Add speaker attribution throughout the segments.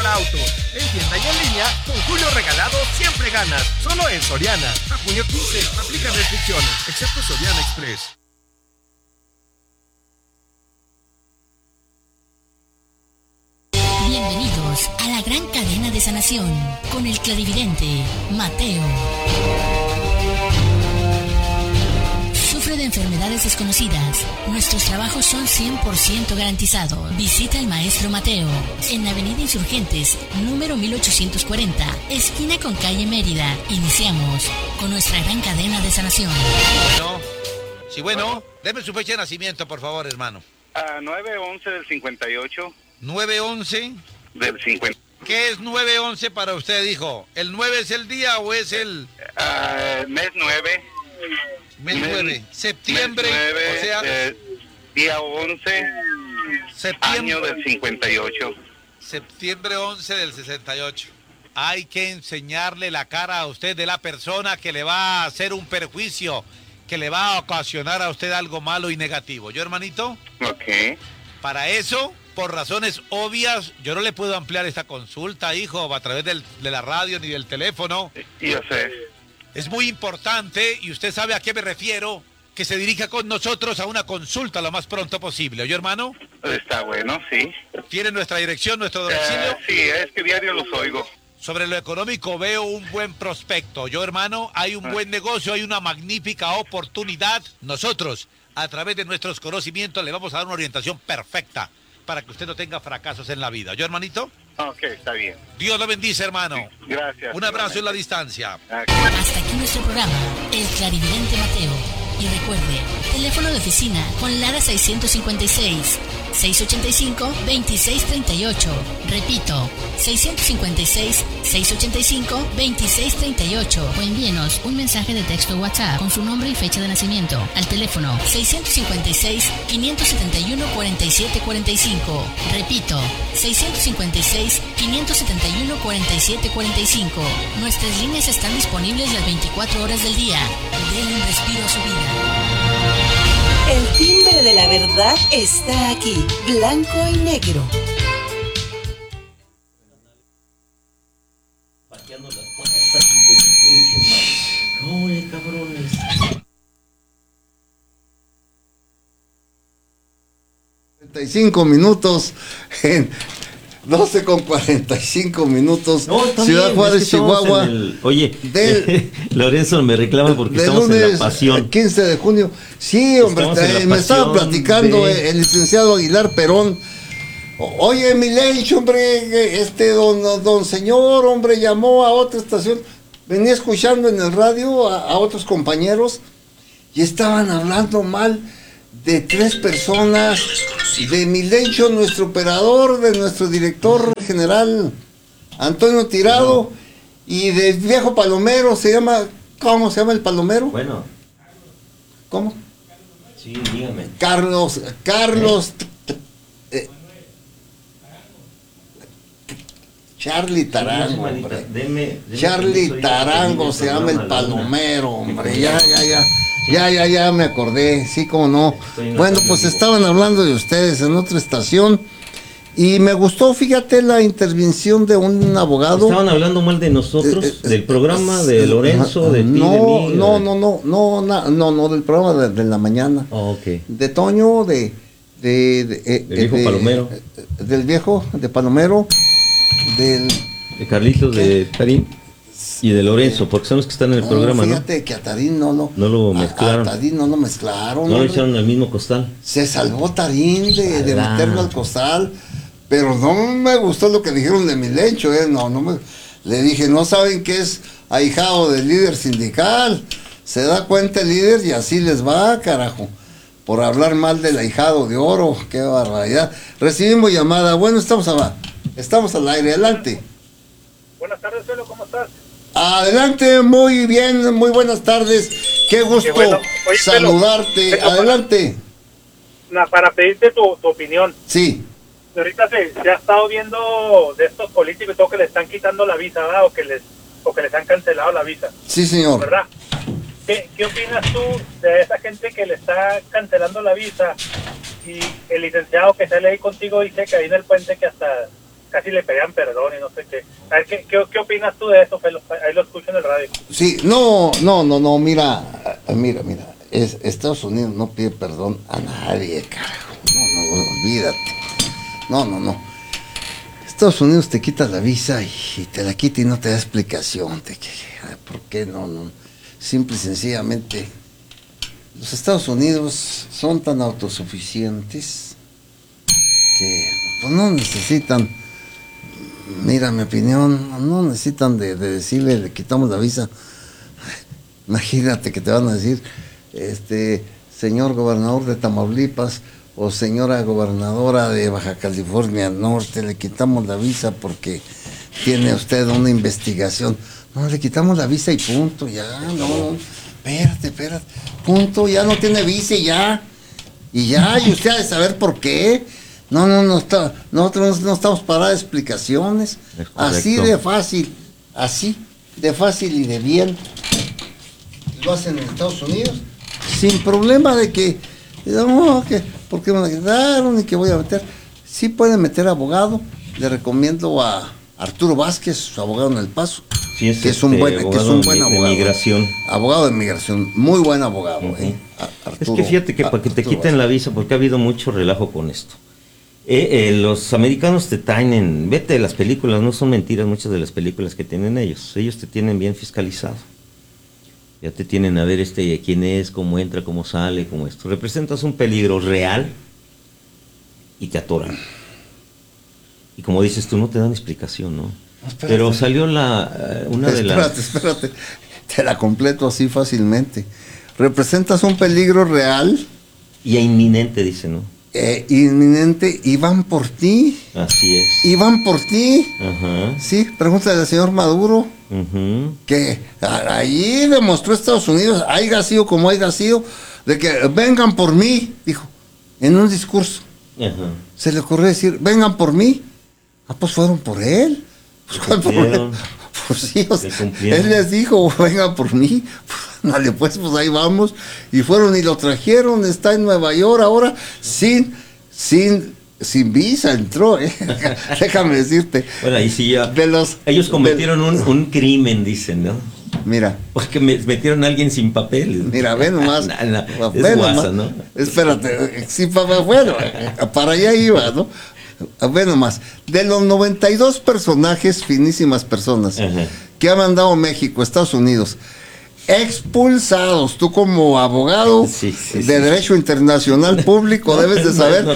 Speaker 1: para autos. En tienda y en línea, con Julio Regalado siempre ganas. Solo en Soriana. A junio 15. Aplica restricciones, excepto Soriana Express.
Speaker 2: Bienvenidos a la gran cadena de sanación con el clarividente Mateo. Sufre de enfermedades desconocidas. Nuestros trabajos son 100% garantizados. Visita al maestro Mateo en Avenida Insurgentes, número 1840, esquina con calle Mérida. Iniciamos con nuestra gran cadena de sanación.
Speaker 3: Bueno, deme su fecha de nacimiento, por favor, hermano.
Speaker 4: 9/11 del 58.
Speaker 3: 9/11
Speaker 4: del 50.
Speaker 3: ¿Qué es 9/11 para usted, hijo? ¿El 9 es el día o es el...?
Speaker 4: Mes 9.
Speaker 3: Mes 9. Septiembre,
Speaker 4: mes 9,
Speaker 3: o sea...
Speaker 4: día 11,
Speaker 3: septiembre,
Speaker 4: año del 58.
Speaker 3: Septiembre 11 del 68. Hay que enseñarle la cara a usted de la persona que le va a hacer un perjuicio, que le va a ocasionar a usted algo malo y negativo. ¿Yo, hermanito?
Speaker 4: Ok.
Speaker 3: Para eso, por razones obvias, yo no le puedo ampliar esta consulta, hijo, a través de la radio ni del teléfono.
Speaker 4: Yo sé.
Speaker 3: Es muy importante, y usted sabe a qué me refiero, que se dirija con nosotros a una consulta lo más pronto posible. ¿Oye, hermano?
Speaker 4: Está bueno, sí.
Speaker 3: ¿Tiene nuestra dirección, nuestro domicilio?
Speaker 4: Sí, es que diario los oigo.
Speaker 3: Sobre lo económico veo un buen prospecto. Yo, hermano, hay un buen negocio, hay una magnífica oportunidad. Nosotros, a través de nuestros conocimientos, le vamos a dar una orientación perfecta para que usted no tenga fracasos en la vida. ¿Yo, hermanito?
Speaker 4: Ok, está bien.
Speaker 3: Dios lo bendice, hermano.
Speaker 4: Gracias.
Speaker 3: Un abrazo en la distancia.
Speaker 2: Hasta aquí nuestro programa, El Clarividente Mateo. Y recuerde, teléfono de oficina con Lara 656 685-2638. Repito, 656-685-2638. O envíenos un mensaje de texto WhatsApp con su nombre y fecha de nacimiento al teléfono 656-571-4745. Repito, 656-571-4745. Nuestras líneas están disponibles las 24 horas del día. Denle un respiro a su vida.
Speaker 5: El timbre de la verdad está aquí, blanco y negro.
Speaker 6: Pateando las puertas y ¡oye, cabrones!
Speaker 7: 45 minutos en 12:45.
Speaker 6: No,
Speaker 7: Ciudad
Speaker 6: bien,
Speaker 7: Juárez,
Speaker 6: es que
Speaker 7: Chihuahua.
Speaker 6: Oye, Lorenzo me reclama porque
Speaker 7: de
Speaker 6: estamos en
Speaker 7: lunes
Speaker 6: la pasión.
Speaker 7: 15 de junio. Sí, hombre, me estaba platicando el licenciado Aguilar Perón. Oye, Milench, hombre, don señor, hombre, llamó a otra estación. Venía escuchando en el radio a otros compañeros y estaban hablando mal de 3 personas, de Milencho, nuestro operador, de nuestro director general Antonio Tirado, y del viejo Palomero. ¿Cómo se llama el Palomero?
Speaker 6: Bueno.
Speaker 7: ¿Cómo?
Speaker 6: Sí, dígame.
Speaker 7: Carlos Charlie Tarango, hombre. Charlie Tarango se llama el Palomero, hombre. Ya me acordé, sí, cómo no. Bueno, pues estaban hablando de ustedes en otra estación y me gustó, fíjate, la intervención de un abogado.
Speaker 6: Estaban hablando mal de nosotros, del programa de Lorenzo, de ti, de mí.
Speaker 7: No, del programa de la mañana.
Speaker 6: Oh, ok.
Speaker 7: De Toño, del
Speaker 6: viejo Palomero.
Speaker 7: Del viejo, de Palomero, de
Speaker 6: Carlitos, de Tarín. Y de Lorenzo, porque son los que están en el programa,
Speaker 7: fíjate, ¿no? Que a Tarín no
Speaker 6: lo mezclaron.
Speaker 7: A Tarín no lo mezclaron.
Speaker 6: No lo echaron al mismo costal.
Speaker 7: Se salvó Tarín de meterlo al costal, pero no me gustó lo que dijeron de Milencho, le dije, no saben que es ahijado del líder sindical. Se da cuenta el líder y así les va, carajo, por hablar mal del ahijado de oro. Qué barbaridad. Recibimos llamada. Bueno, estamos al aire, adelante.
Speaker 8: Buenas tardes, Felo, ¿cómo estás?
Speaker 7: Adelante, muy bien, muy buenas tardes. Qué gusto Oye, saludarte. Felo, adelante.
Speaker 8: Para pedirte tu opinión.
Speaker 7: Sí.
Speaker 8: Ahorita se ha estado viendo de estos políticos y todo que le están quitando la visa, ¿verdad? O que les han cancelado la visa.
Speaker 7: Sí, señor.
Speaker 8: ¿Verdad? ¿Qué opinas tú de esa gente que le está cancelando la visa? Y el licenciado que sale ahí contigo dice que ahí en el puente que hasta casi le pedían perdón y no sé qué. A ver, ¿qué opinas tú de eso, Felo? Ahí lo escucho en el radio.
Speaker 7: Sí, mira, Estados Unidos no pide perdón a nadie, carajo. No, olvídate. No. Estados Unidos te quita la visa y te la quita y no te da explicación de que, ¿por qué no? Simple y sencillamente, los Estados Unidos son tan autosuficientes que pues, no necesitan, mira mi opinión, no necesitan de decirle, le quitamos la visa. Imagínate que te van a decir, señor gobernador de Tamaulipas o señora gobernadora de Baja California Norte, le quitamos la visa porque tiene usted una investigación. No, le quitamos la visa y punto, ya, no, espérate, punto, ya no tiene visa y usted ha de saber por qué. Nosotros no estamos para dar explicaciones. Así de fácil y de bien lo hacen en Estados Unidos, sin problema de que, ¿por qué me la quitaron y que voy a meter? Sí pueden meter abogado, le recomiendo a Arturo Vázquez, su abogado en El Paso, que es un buen abogado.
Speaker 6: De migración.
Speaker 7: Abogado de migración, muy buen abogado.
Speaker 6: Es
Speaker 7: Arturo,
Speaker 6: que fíjate que para que te quiten la visa, porque ha habido mucho relajo con esto. Los americanos te traen vete de las películas, no son mentiras muchas de las películas que tienen ellos te tienen bien fiscalizado. Ya te tienen a ver quién es, cómo entra, cómo sale, cómo esto. Representas un peligro real y te atoran. Y como dices tú, no te dan explicación, ¿no? Pero salió Espérate,
Speaker 7: te la completo así fácilmente. Representas un peligro real
Speaker 6: y inminente, dice, ¿no?
Speaker 7: Inminente, y van por ti.
Speaker 6: Así es.
Speaker 7: Y van por ti.
Speaker 6: Ajá.
Speaker 7: Sí, pregúntale al señor Maduro, que ahí demostró Estados Unidos, haya sido como haya sido, de que vengan por mí, dijo, en un discurso. Ajá. Se le ocurrió decir, vengan por mí. Pues fueron por él. Pues sí, él les dijo, vengan por mí. Dale, pues ahí vamos. Y fueron y lo trajeron, está en Nueva York ahora, sin visa entró, déjame decirte.
Speaker 6: Bueno, ahí sí ya. Ellos cometieron un crimen, dicen, ¿no?
Speaker 7: Mira.
Speaker 6: Porque metieron a alguien sin papeles.
Speaker 7: Mira, ve nomás.
Speaker 6: Es guasa, ¿no?
Speaker 7: Espérate, sí, bueno, para allá iba, ¿no? Ve nomás. De los 92 personajes, finísimas personas, que ha mandado México, Estados Unidos, expulsados, tú como abogado de derecho internacional público debes de saber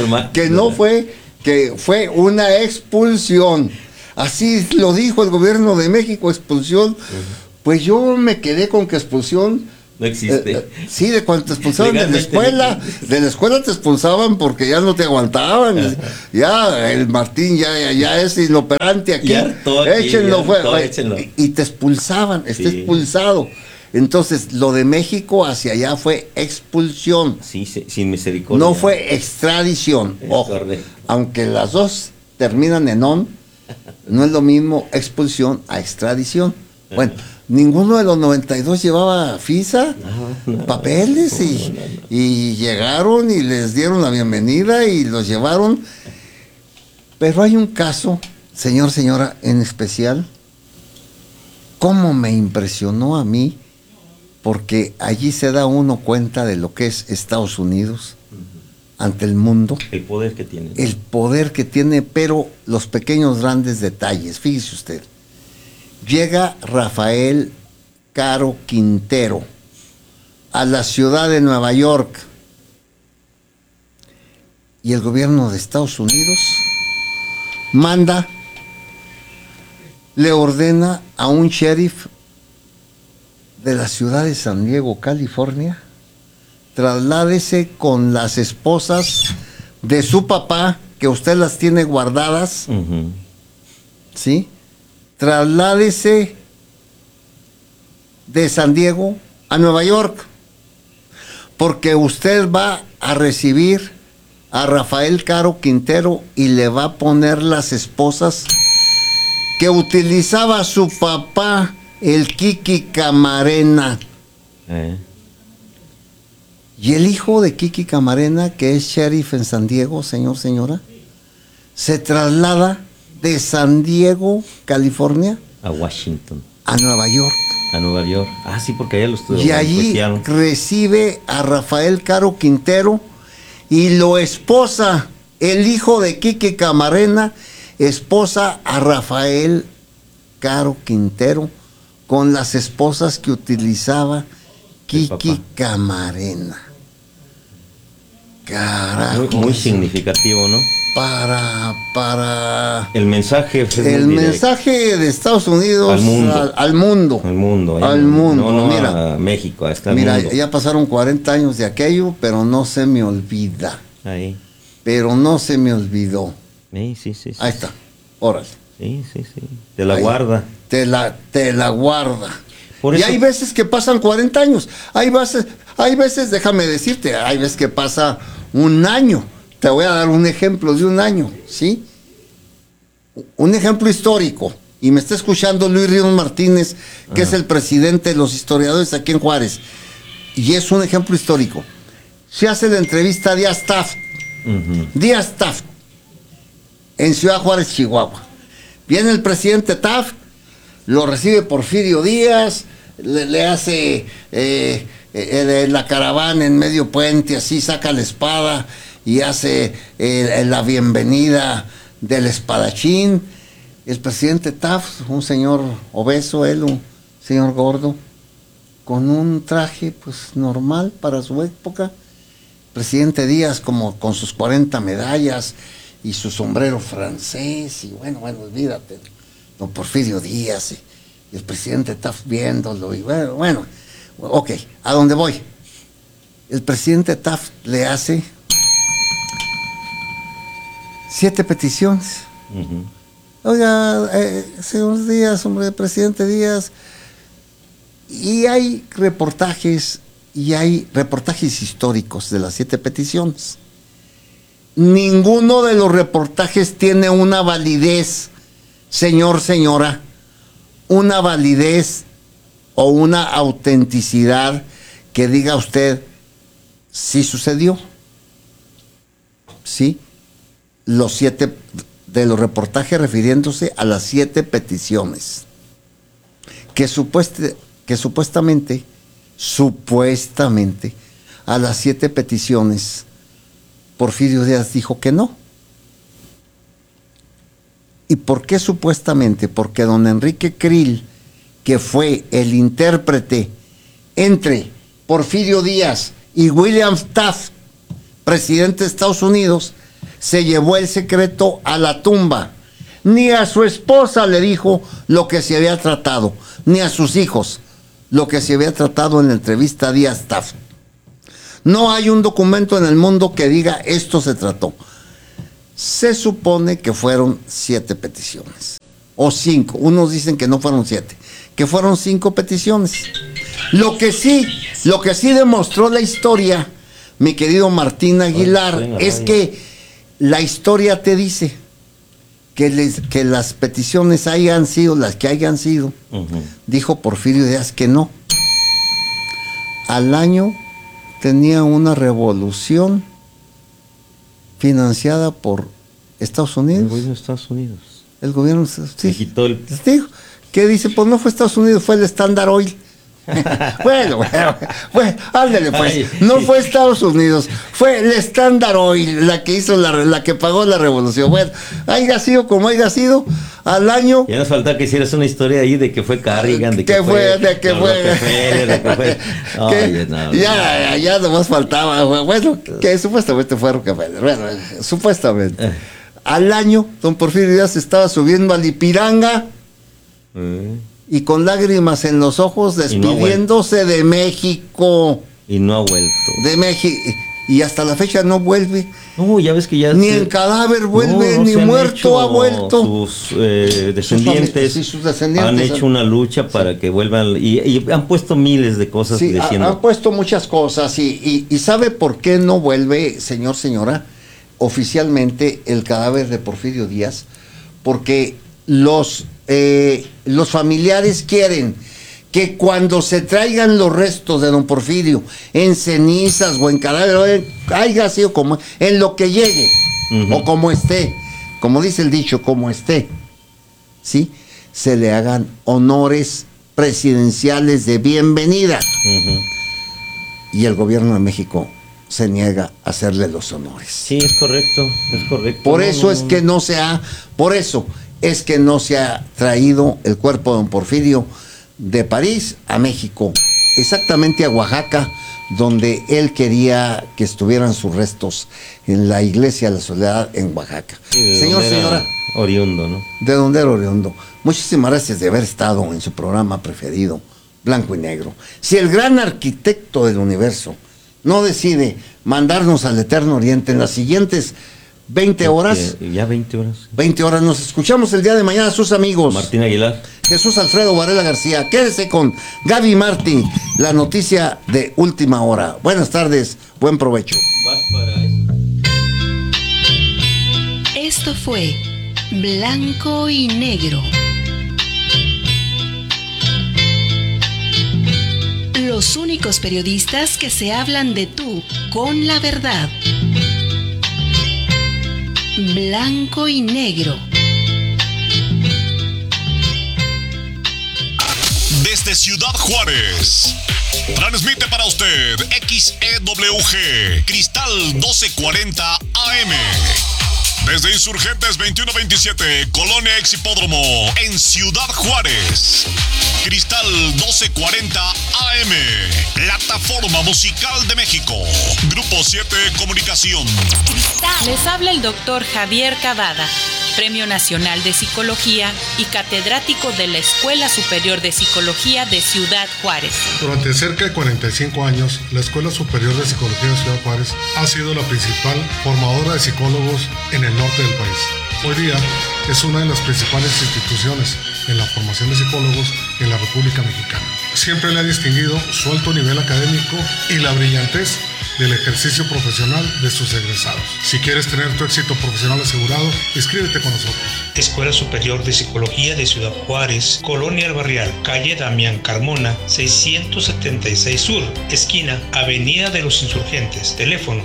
Speaker 7: que fue una expulsión. Así lo dijo el gobierno de México, expulsión. Pues yo me quedé con que expulsión
Speaker 6: no existe.
Speaker 7: Sí, de cuando te expulsaban de la escuela te expulsaban porque ya no te aguantaban. Ya el Martín ya es inoperante aquí. Échenlo. Y te expulsaban, está expulsado. Entonces, lo de México hacia allá fue expulsión.
Speaker 6: Sí, sin misericordia.
Speaker 7: No fue extradición. Ojo, aunque las dos terminan en on, no es lo mismo expulsión a extradición. Bueno, ninguno de los 92 llevaba visa, papeles, y llegaron y les dieron la bienvenida y los llevaron. Pero hay un caso, señora, en especial, cómo me impresionó a mí, porque allí se da uno cuenta de lo que es Estados Unidos ante el mundo.
Speaker 6: El poder que tiene.
Speaker 7: El poder que tiene, pero los pequeños grandes detalles. Fíjese usted. Llega Rafael Caro Quintero a la ciudad de Nueva York y el gobierno de Estados Unidos le ordena a un sheriff de la ciudad de San Diego, California, trasládese con las esposas de su papá, que usted las tiene guardadas, ¿sí? Trasládese de San Diego a Nueva York, porque usted va a recibir a Rafael Caro Quintero y le va a poner las esposas que utilizaba su papá, el Kiki Camarena. Y el hijo de Kiki Camarena, que es sheriff en San Diego, señora, se traslada de San Diego, California,
Speaker 6: A Washington,
Speaker 7: a Nueva York.
Speaker 6: a Nueva York. Ah, sí, porque allá lo estudió.
Speaker 7: Y allí recibe a Rafael Caro Quintero y lo esposa, el hijo de Quique Camarena, esposa a Rafael Caro Quintero con las esposas que utilizaba Quique Camarena. Carajo.
Speaker 6: Muy significativo, ¿no?
Speaker 7: Para
Speaker 6: el mensaje
Speaker 7: de Estados Unidos
Speaker 6: al mundo.
Speaker 7: Al mundo.
Speaker 6: No,
Speaker 7: mira,
Speaker 6: a México, hasta el
Speaker 7: mira,
Speaker 6: mundo.
Speaker 7: ya pasaron 40 años de aquello, pero no se me olvida.
Speaker 6: Ahí.
Speaker 7: Pero no se me olvidó.
Speaker 6: Sí.
Speaker 7: Ahí está. Órale.
Speaker 6: Sí. Te la guarda.
Speaker 7: Te la guarda.
Speaker 6: Por
Speaker 7: y
Speaker 6: eso...
Speaker 7: hay veces que pasan 40 años. Hay veces, déjame decirte, hay veces que pasa un año. Te voy a dar un ejemplo de un año, ¿sí? Un ejemplo histórico. Y me está escuchando Luis Ríos Martínez, que es el presidente de los historiadores aquí en Juárez. Y es un ejemplo histórico. Se hace la entrevista a Díaz Taft. Díaz Taft. En Ciudad Juárez, Chihuahua. Viene el presidente Taft, lo recibe Porfirio Díaz, le hace la caravana en medio puente, así saca la espada y hace la bienvenida del espadachín. El presidente Taft, un señor obeso, él, un señor gordo, con un traje pues normal para su época. Presidente Díaz como con sus 40 medallas y su sombrero francés, y bueno, olvídate, don Porfirio Díaz y el presidente Taft viéndolo, y bueno, ok, ¿a dónde voy? El presidente Taft le hace 7 peticiones. Oiga, señor Díaz, hombre, presidente Díaz, y hay reportajes históricos de las 7 peticiones. Ninguno de los reportajes tiene una validez, señora, una validez o una autenticidad que diga usted, sí sucedió. Sí, los 7 de los reportajes refiriéndose a las 7 peticiones que supuestamente a las 7 peticiones Porfirio Díaz dijo que no. ¿Y por qué supuestamente? Porque don Enrique Krill, que fue el intérprete entre Porfirio Díaz y William Taft, presidente de Estados Unidos, se llevó el secreto a la tumba. Ni a su esposa le dijo lo que se había tratado, ni a sus hijos lo que se había tratado en la entrevista a Díaz Taft. No hay un documento en el mundo que diga esto se trató. Se supone que fueron 7 peticiones. O 5. Unos dicen que no fueron 7. Que fueron 5 peticiones. Lo que sí demostró la historia, mi querido Martín Aguilar, es que la historia te dice que las peticiones hayan sido las que hayan sido. Dijo Porfirio Díaz que no. Al año tenía una revolución financiada por Estados Unidos.
Speaker 6: El gobierno de Estados Unidos.
Speaker 7: El gobierno, sí.
Speaker 6: Se quitó el...
Speaker 7: ¿Qué dice? Pues no fue Estados Unidos, fue el Standard Oil. bueno, ándale pues. Ay, no fue Estados Unidos, fue el Standard Oil la que hizo la que pagó la revolución. Bueno, haya sido como haya sido, al año.
Speaker 6: Ya nos falta que hicieras una historia ahí de que fue Carrigan, de que fue.
Speaker 7: Ya nomás faltaba. Bueno, que supuestamente fue Rockefeller. Bueno, supuestamente. Al año, don Porfirio Díaz estaba subiendo a Lipiranga. Y con lágrimas en los ojos despidiéndose de México.
Speaker 6: Y no ha vuelto.
Speaker 7: De México. Y hasta la fecha no vuelve.
Speaker 6: No, ya ves que ya...
Speaker 7: Ni el cadáver vuelve, ni muerto ha vuelto.
Speaker 6: Sus descendientes, sus han hecho una lucha para que vuelvan. Y han puesto miles de cosas diciendo...
Speaker 7: Han puesto muchas cosas. Y ¿sabe por qué no vuelve, señora, oficialmente el cadáver de Porfirio Díaz? Porque los familiares quieren que cuando se traigan los restos de don Porfirio en cenizas o en cadáver, haya sido como en lo que llegue o como esté, como dice el dicho, como esté, ¿sí? Se le hagan honores presidenciales de bienvenida. Y el gobierno de México se niega a hacerle los honores.
Speaker 6: Sí, es correcto.
Speaker 7: Por eso es que no se ha traído el cuerpo de don Porfirio de París a México, exactamente a Oaxaca, donde él quería que estuvieran sus restos, en la iglesia de la Soledad en Oaxaca.
Speaker 6: Sí,
Speaker 7: señora.
Speaker 6: Oriundo, ¿no?
Speaker 7: De donde era oriundo. Muchísimas gracias de haber estado en su programa preferido, Blanco y Negro. Si el gran arquitecto del universo no decide mandarnos al Eterno Oriente en las siguientes 20 horas.
Speaker 6: Ya 20 horas.
Speaker 7: 20 horas. Nos escuchamos el día de mañana, sus amigos.
Speaker 6: Martín Aguilar.
Speaker 7: Jesús Alfredo Varela García. Quédese con Gaby Martí, la noticia de última hora. Buenas tardes, buen provecho.
Speaker 6: Vas para eso.
Speaker 2: Esto fue Blanco y Negro. Los únicos periodistas que se hablan de tú con la verdad. Blanco y Negro.
Speaker 9: Desde Ciudad Juárez, transmite para usted XEWG Cristal 1240 AM. Desde Insurgentes 2127, Colonia Ex Hipódromo, en Ciudad Juárez. Cristal 1240 AM, Plataforma Musical de México. Grupo 7 Comunicación.
Speaker 10: Les habla el doctor Javier Cavada, Premio Nacional de Psicología y catedrático de la Escuela Superior de Psicología de Ciudad Juárez.
Speaker 11: Durante cerca de 45 años, la Escuela Superior de Psicología de Ciudad Juárez ha sido la principal formadora de psicólogos en el norte del país. Hoy día es una de las principales instituciones en la formación de psicólogos en la República Mexicana. Siempre le ha distinguido su alto nivel académico y la brillantez del ejercicio profesional de sus egresados. Si quieres tener tu éxito profesional asegurado, inscríbete con nosotros.
Speaker 12: Escuela Superior de Psicología de Ciudad Juárez, Colonia El Barrial, calle Damián Carmona, 676 Sur, esquina Avenida de los Insurgentes, teléfono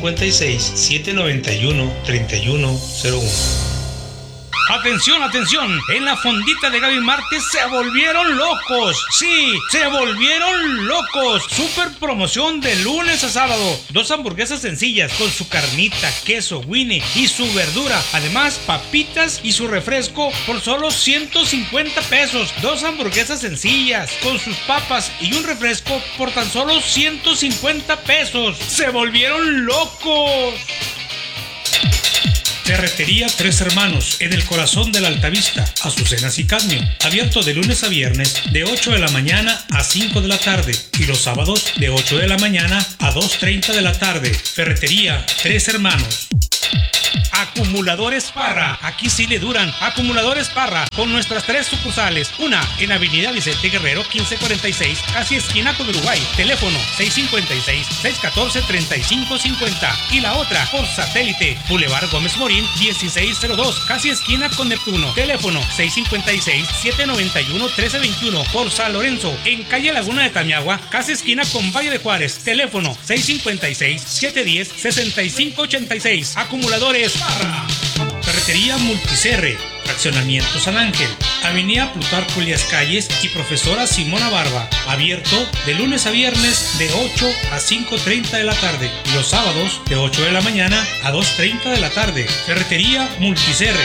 Speaker 12: 656-791-3101.
Speaker 13: ¡Atención, atención! En la fondita de Gaby Márquez se volvieron locos. ¡Sí, se volvieron locos! Super promoción de lunes a sábado. 2 hamburguesas sencillas con su carnita, queso, Winnie y su verdura. Además, papitas y su refresco por solo 150 pesos. 2 hamburguesas sencillas con sus papas y un refresco por tan solo 150 pesos. ¡Se volvieron locos! Ferretería Tres Hermanos, en el corazón de la Altavista, Azucenas y Cadmio. Abierto de lunes a viernes, de 8 de la mañana a 5 de la tarde. Y los sábados, de 8 de la mañana a 2:30 de la tarde. Ferretería Tres Hermanos. Acumuladores Parra, aquí sí le duran. Acumuladores Parra, con nuestras 3 sucursales. Una en Avenida Vicente Guerrero 1546, casi esquina con Uruguay. Teléfono 656-614-3550. Y la otra por satélite, Boulevard Gómez Morín 1602, casi esquina con Neptuno. Teléfono 656-791-1321. Por San Lorenzo, en calle Laguna de Tamiagua, casi esquina con Valle de Juárez. Teléfono 656-710-6586. Acumuladores Parra. Ferretería Multicerre, Fraccionamiento San Ángel, Avenida Plutarco Elías Calles y Profesora Simona Barba. Abierto de lunes a viernes de 8 a 5:30 de la tarde y los sábados de 8 de la mañana a 2:30 de la tarde. Ferretería Multicerre.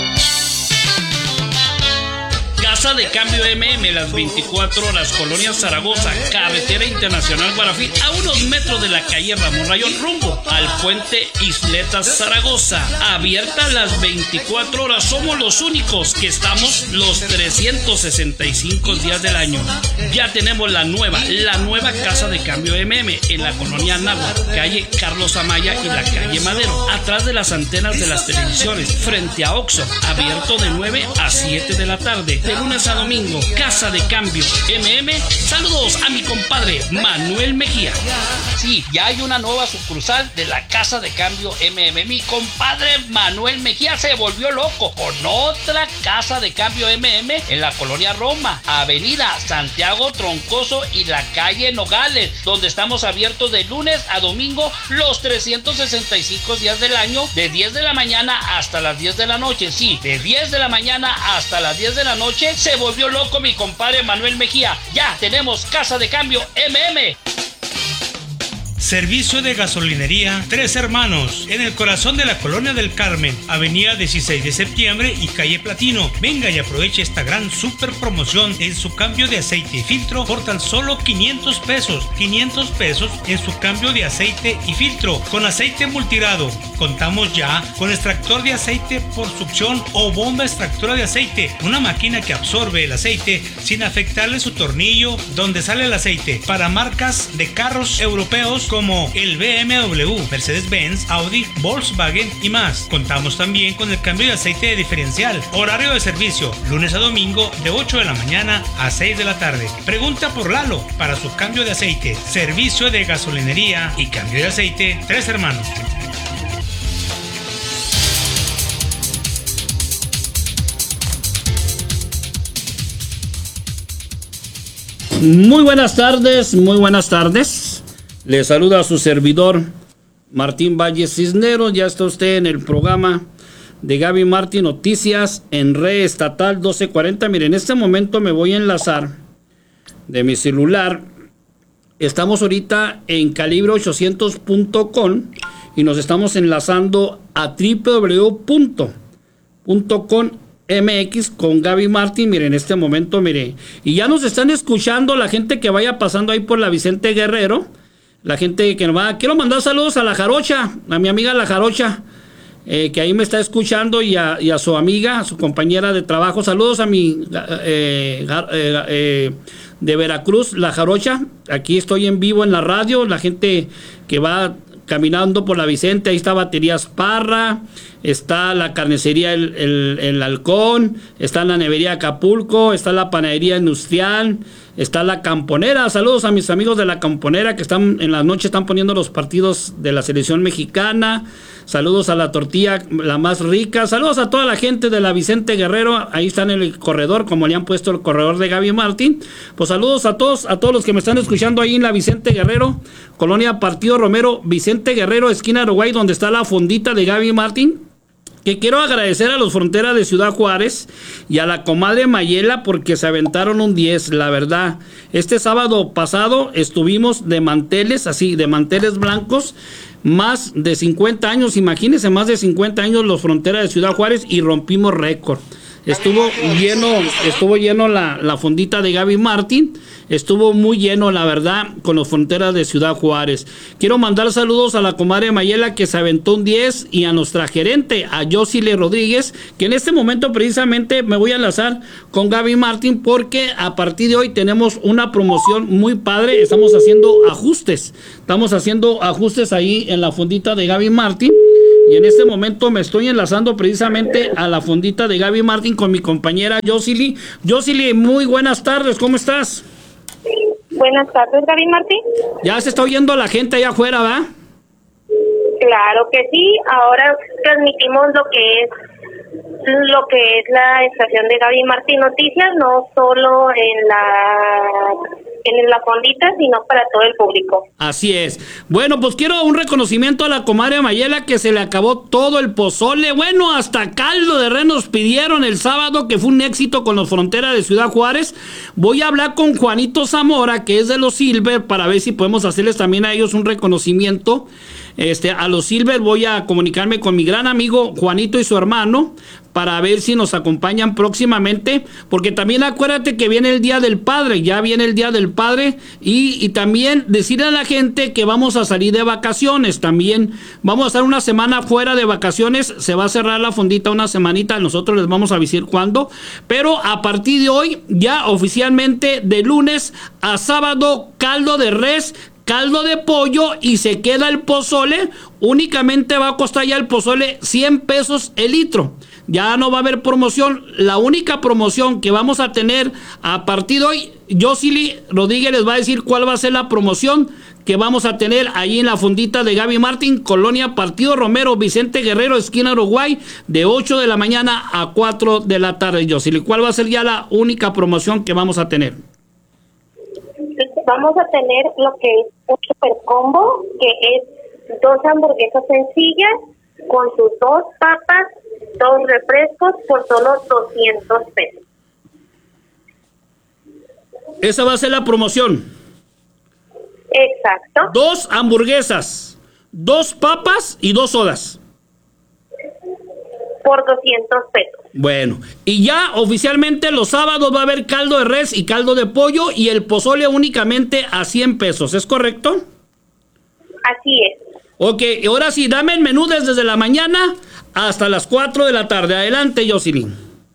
Speaker 14: Casa de Cambio MM, las 24 horas, Colonia Zaragoza, Carretera Internacional Guarafí, a unos metros de la calle Ramón Rayón, rumbo al puente Isletas Zaragoza. Abierta las 24 horas, somos los únicos que estamos los 365 días del año. Ya tenemos la nueva Casa de Cambio MM en la colonia Anáhuac, calle Carlos Amaya y la calle Madero, atrás de las antenas de las televisiones, frente a Oxxo, abierto de 9 a 7 de la tarde, de lunes lunes a domingo. Casa de Cambio MM. Saludos a mi compadre Manuel Mejía. Sí, ya hay una nueva sucursal de la Casa de Cambio MM. Mi compadre Manuel Mejía se volvió loco con otra Casa de Cambio MM en la colonia Roma, Avenida Santiago Troncoso y la calle Nogales, donde estamos abiertos de lunes a domingo los 365 días del año, de 10 de la mañana hasta las 10 de la noche. Sí, de 10 de la mañana hasta las 10 de la noche. Se volvió loco mi compadre Manuel Mejía. Ya tenemos Casa de Cambio MM.
Speaker 13: Servicio de gasolinería Tres Hermanos, en el corazón de la Colonia del Carmen, avenida 16 de septiembre y calle Platino. Venga y aproveche esta gran super promoción en su cambio de aceite y filtro por tan solo 500 pesos. 500 pesos en su cambio de aceite y filtro con aceite multirado. Contamos ya con extractor de aceite por succión o bomba extractora de aceite, una máquina que absorbe el aceite sin afectarle su tornillo donde sale el aceite, para marcas de carros europeos como el BMW, Mercedes-Benz, Audi, Volkswagen y más. Contamos también con el cambio de aceite de diferencial. Horario de servicio, lunes a domingo de 8 de la mañana a 6 de la tarde. Pregunta por Lalo para su cambio de aceite. Servicio de gasolinería y cambio de aceite Tres Hermanos.
Speaker 14: Muy buenas tardes, muy buenas tardes. Le saluda a su servidor Martín Valles Cisneros. Ya está usted en el programa de Gaby Martín Noticias en Red Estatal 1240. Mire, en este momento me voy a enlazar de mi celular. Estamos ahorita en calibre800.com y nos estamos enlazando a www.com.mx con Gaby Martín. Mire, en este momento, mire, y ya nos están escuchando la gente que vaya pasando ahí por la Vicente Guerrero. La gente que nos va, quiero mandar saludos a la Jarocha, a mi amiga la Jarocha, que ahí me está escuchando, y a su amiga, a su compañera de trabajo. Saludos a mi de Veracruz, la Jarocha. Aquí estoy en vivo en la radio. La gente que va caminando por la Vicente, ahí está Baterías Parra, está la carnicería el Halcón, está la nevería Acapulco, está la panadería industrial, está la Camponera. Saludos a mis amigos de la Camponera que están en la noche, están poniendo los partidos de la selección mexicana. Saludos a la tortilla la más rica. Saludos a toda la gente de la Vicente Guerrero. Ahí están en el corredor, como le han puesto el corredor de Gaby Martín. Pues saludos a todos los que me están escuchando ahí en la Vicente Guerrero, Colonia Partido Romero, Vicente Guerrero, esquina Uruguay, donde está la fondita de Gaby Martín. Que quiero agradecer a los Fronteras de Ciudad Juárez y a la comadre Mayela porque se aventaron un 10, la verdad. Este sábado pasado estuvimos de manteles, así, de manteles blancos, más de 50 años, imagínense, más de 50 años los Fronteras de Ciudad Juárez, y rompimos récord. Estuvo lleno la fondita de Gaby Martín. Estuvo muy lleno, la verdad, con los Fronteras de Ciudad Juárez. Quiero mandar saludos a la comadre Mayela que se aventó un 10, y a nuestra gerente, a Yosile Rodríguez, que en este momento precisamente me voy a enlazar con Gaby Martín porque a partir de hoy tenemos una promoción muy padre. Estamos haciendo ajustes ahí en la fondita de Gaby Martín. Y en este momento me estoy enlazando precisamente a la fondita de Gaby Martín con mi compañera Yosili. Yosili, muy buenas tardes, ¿cómo estás?
Speaker 15: Buenas tardes, Gaby Martín.
Speaker 14: Ya se está oyendo la gente allá afuera, ¿va?
Speaker 15: Claro que sí. Ahora transmitimos lo que es la estación de Gaby Martín Noticias, no solo en la fondita, sino para todo el público.
Speaker 14: Así es. Bueno, pues quiero un reconocimiento a la comadre Mayela, que se le acabó todo el pozole. Bueno, hasta caldo de res nos pidieron el sábado, que fue un éxito con los Fronteras de Ciudad Juárez. Voy a hablar con Juanito Zamora, que es de los Silver, para ver si podemos hacerles también a ellos un reconocimiento. A los Silver voy a comunicarme con mi gran amigo Juanito y su hermano para ver si nos acompañan próximamente, porque también acuérdate que viene el Día del Padre, ya viene el Día del Padre, y también decirle a la gente que vamos a salir de vacaciones, también vamos a estar una semana fuera de vacaciones, se va a cerrar la fondita una semanita, nosotros les vamos a avisar cuándo, pero a partir de hoy, ya oficialmente de lunes a sábado, caldo de res, caldo de pollo, y se queda el pozole. Únicamente va a costar ya el pozole 100 pesos el litro.
Speaker 16: ya no va a haber promoción. La única promoción que vamos a tener a partir de hoy, Yosili Rodríguez les va a decir cuál va a ser la promoción que vamos a tener ahí en la fondita de Gaby Martín, Colonia Partido Romero, Vicente Guerrero, esquina Uruguay, de 8 de la mañana a 4 de la tarde, Yosili. ¿Cuál va a ser ya la única promoción que vamos a tener?
Speaker 15: Vamos a tener lo que es un super combo, que es 2 hamburguesas sencillas con sus 2 papas, 2 refrescos por solo 200 pesos.
Speaker 16: Esa va a ser la promoción.
Speaker 15: Exacto.
Speaker 16: 2 hamburguesas, 2 papas y 2 sodas.
Speaker 15: Por 200 pesos.
Speaker 16: Bueno, y ya oficialmente los sábados va a haber caldo de res y caldo de pollo y el pozole únicamente a 100 pesos, ¿es correcto?
Speaker 15: Así es.
Speaker 16: Ok, ahora sí, dame el menú desde la mañana hasta las 4 de la tarde. Adelante, Jocelyn.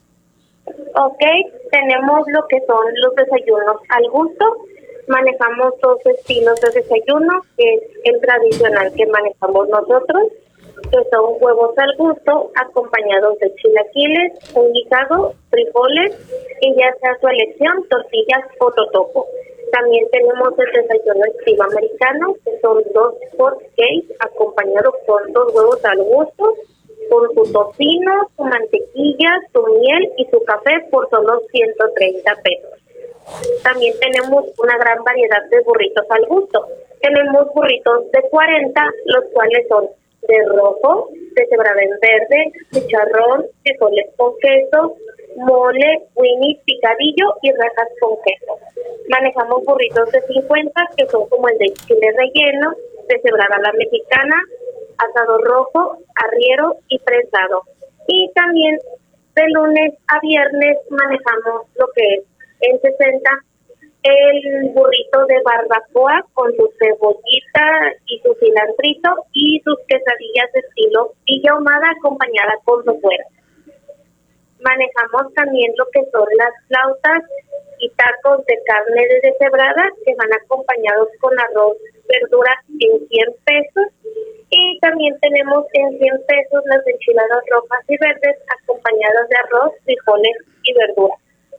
Speaker 15: Ok, tenemos lo que son los desayunos al gusto. Manejamos 2 estilos de desayuno, que es el tradicional que manejamos nosotros, que son huevos al gusto, acompañados de chilaquiles, un guisado, frijoles, y ya sea su elección, tortillas o totopo. También tenemos el desayuno estilo americano, que son 2 hot cakes, acompañados con 2 huevos al gusto, con su tocino, su mantequilla, su miel y su café por solo 130 pesos. También tenemos una gran variedad de burritos al gusto. Tenemos burritos de 40, los cuales son de rojo, de cebrada en verde, chicharrón, frijoles con queso, mole, winnie, picadillo y rajas con queso. Manejamos burritos de 50, que son como el de chile relleno, de cebrada a la mexicana, asado rojo, arriero y prensado. Y también de lunes a viernes manejamos lo que es en 60 el burrito de barbacoa con su cebollita y su cilantrito y sus quesadillas de estilo villa ahumada acompañada con refuerzo. Manejamos también lo que son las flautas y tacos de carne de deshebrada que van acompañados con arroz, verdura en 100 pesos. Y también tenemos en 100 pesos las enchiladas rojas y verdes acompañadas de arroz, frijoles y verduras.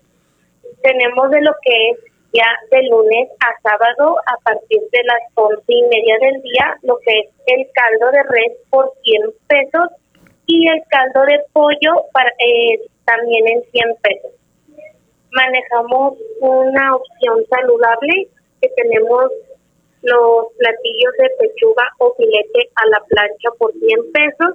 Speaker 15: Tenemos de lo que es ya de lunes a sábado a partir de las 11:30 del día, lo que es el caldo de res por 100 pesos y el caldo de pollo también en 100 pesos. Manejamos una opción saludable que tenemos los platillos de pechuga o filete a la plancha por 100 pesos.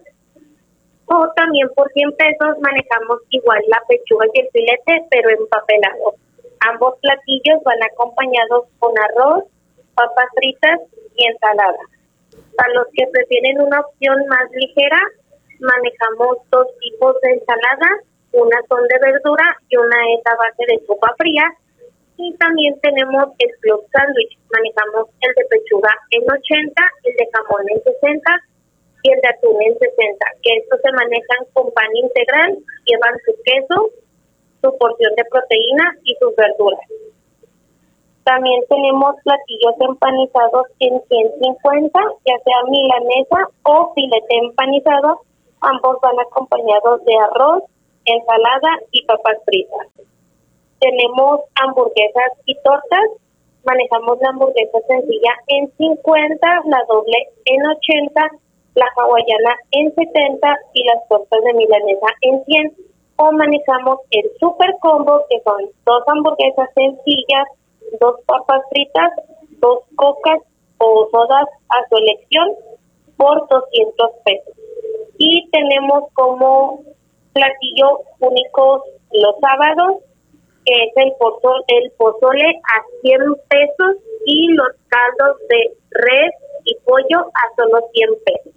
Speaker 15: O también por 100 pesos manejamos igual la pechuga y el filete, pero empapelado. Ambos platillos van acompañados con arroz, papas fritas y ensalada. Para los que prefieren una opción más ligera, manejamos 2 tipos de ensalada. Una son de verdura y una es a base de sopa fría. Y también tenemos el club sándwich. Manejamos el de pechuga en 80, el de jamón en 60 y el de atún en 60, que estos se manejan con pan integral, llevan su queso, su porción de proteína y sus verduras. También tenemos platillos empanizados en 150, ya sea milanesa o filete empanizado. Ambos van acompañados de arroz, ensalada y papas fritas. Tenemos hamburguesas y tortas. Manejamos la hamburguesa sencilla en 50, la doble en 80, la hawaiana en 70 y las tortas de milanesa en 100. O manejamos el super combo, que son 2 hamburguesas sencillas, 2 papas fritas, 2 cocas o sodas a su elección por 200 pesos. Y tenemos como platillo único los sábados, que es el pozole a 100 pesos y los caldos de res y pollo a solo 100 pesos.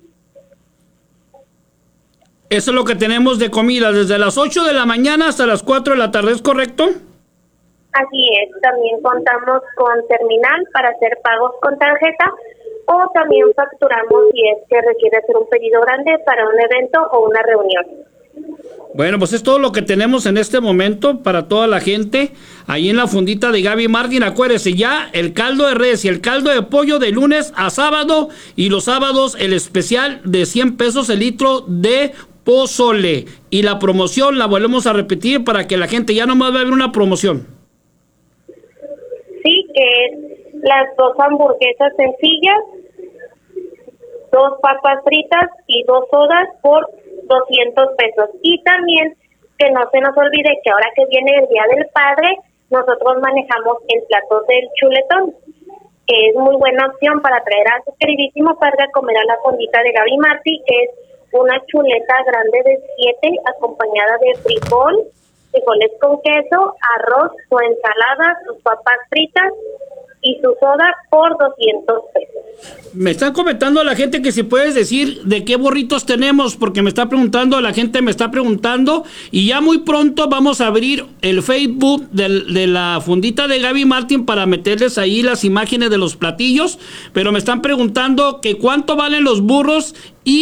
Speaker 16: Eso es lo que tenemos de comida, desde las 8 de la mañana hasta las 4 de la tarde, ¿es correcto?
Speaker 15: Así es, también contamos con terminal para hacer pagos con tarjeta o también facturamos si es que requiere hacer un pedido grande para un evento o una reunión.
Speaker 16: Bueno, pues es todo lo que tenemos en este momento para toda la gente ahí en la fundita de Gaby Martín. Acuérdese ya el caldo de res y el caldo de pollo de lunes a sábado y los sábados el especial de 100 pesos el litro de pozole. Y la promoción la volvemos a repetir para que la gente ya nomás va a ver una promoción.
Speaker 15: Sí, que es las 2 hamburguesas sencillas, 2 papas fritas y 2 sodas por 200 pesos. Y también que no se nos olvide que ahora que viene el Día del Padre, nosotros manejamos el plato del chuletón, que es muy buena opción para traer a su queridísimo padre a comer a la fondita de Gaby Martí, que es una chuleta grande de 7 acompañada de frijoles con queso, arroz, su ensalada, sus papas fritas y su soda por 200 pesos.
Speaker 16: Me están comentando a la gente que si puedes decir de qué burritos tenemos, porque me está preguntando, la gente me está preguntando, y ya muy pronto vamos a abrir el Facebook de la fundita de Gaby Martín para meterles ahí las imágenes de los platillos, pero me están preguntando que cuánto valen los burros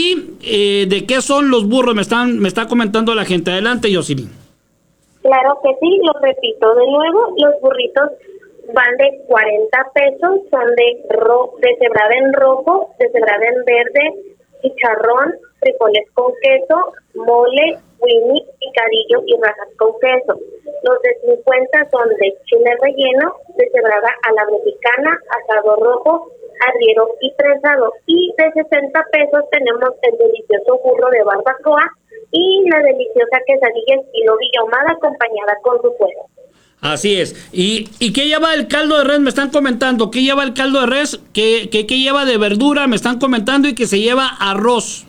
Speaker 16: y de qué son los burros, me está comentando la gente. Adelante, Jocelyn.
Speaker 15: Claro que sí, lo repito de nuevo, los burritos van de 40 pesos, son de cebrada en rojo, de cebrada en verde, chicharrón, frijoles con queso, mole, winnie, picadillo y rajas con queso. Los de 50 son de chile relleno, de cebrada a la mexicana, asado rojo, arriero y prensado. Y de 60 pesos tenemos el delicioso burro de barbacoa y la deliciosa quesadilla estilo Villahumada acompañada con su cuero.
Speaker 16: Así es. ¿Y qué lleva el caldo de res? Me están comentando. ¿Qué lleva el caldo de res? ¿Qué lleva de verdura? Me están comentando. Y que se lleva arroz.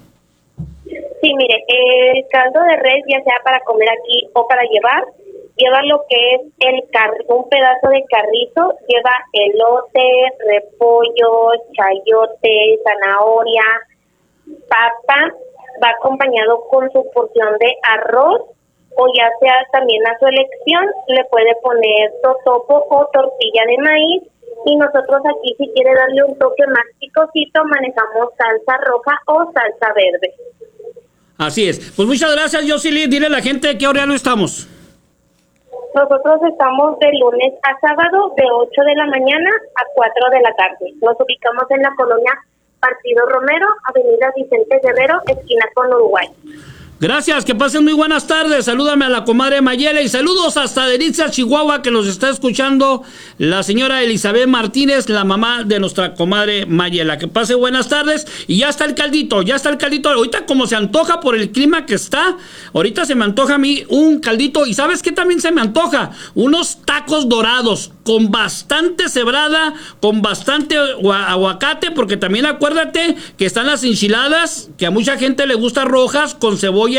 Speaker 15: Sí, mire, el caldo de res, ya sea para comer aquí o para llevar, lleva lo que es un pedazo de carrito, lleva elote, repollo, chayote, zanahoria, papa, va acompañado con su porción de arroz, o ya sea también a su elección, le puede poner totopo o tortilla de maíz, y nosotros aquí, si quiere darle un toque más picosito, manejamos salsa roja o salsa verde.
Speaker 16: Así es. Pues muchas gracias, Jocelyn. Dile a la gente de qué horario estamos.
Speaker 15: Nosotros estamos de lunes a sábado de 8 de la mañana a 4 de la tarde. Nos ubicamos en la colonia Partido Romero, avenida Vicente Guerrero, esquina con Uruguay.
Speaker 16: Gracias, que pasen muy buenas tardes. Salúdame a la comadre Mayela y saludos hasta Delicias, Chihuahua, que nos está escuchando la señora Elizabeth Martínez, la mamá de nuestra comadre Mayela. Que pase buenas tardes y ya está el caldito. Ahorita como se antoja por el clima que está, ahorita se me antoja a mí un caldito. Y ¿sabes qué también se me antoja? Unos tacos dorados con bastante cebrada, con bastante aguacate, porque también acuérdate que están las enchiladas, que a mucha gente le gusta rojas, con cebolla